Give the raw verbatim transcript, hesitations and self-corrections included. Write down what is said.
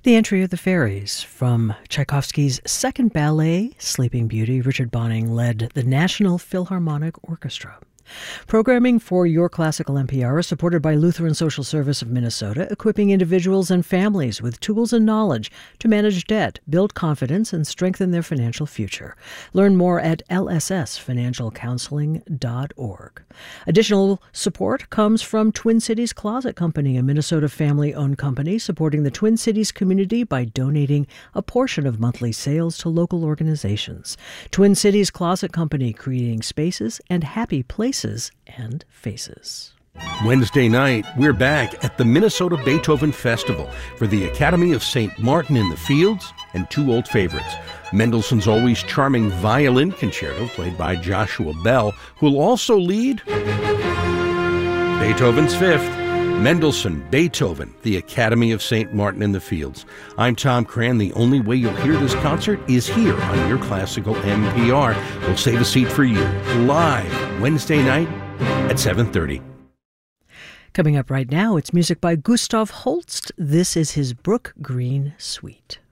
The Entry of the Fairies from Tchaikovsky's second ballet, Sleeping Beauty. Richard Bonning led the National Philharmonic Orchestra. Programming for Your Classical N P R is supported by Lutheran Social Service of Minnesota, equipping individuals and families with tools and knowledge to manage debt, build confidence, and strengthen their financial future. Learn more at L S S financial counseling dot org. Additional support comes from Twin Cities Closet Company, a Minnesota family-owned company supporting the Twin Cities community by donating a portion of monthly sales to local organizations. Twin Cities Closet Company, creating spaces and happy places and faces. Wednesday night, we're back at the Minnesota Beethoven Festival for the Academy of Saint Martin in the Fields and two old favorites. Mendelssohn's always charming violin concerto, played by Joshua Bell, who will also lead Beethoven's Fifth. Mendelssohn, Beethoven, the Academy of Saint Martin in the Fields. I'm Tom Cran. The only way you'll hear this concert is here on Your Classical N P R. We'll save a seat for you live Wednesday night at seven thirty. Coming up right now, it's music by Gustav Holst. This is his Brook Green Suite.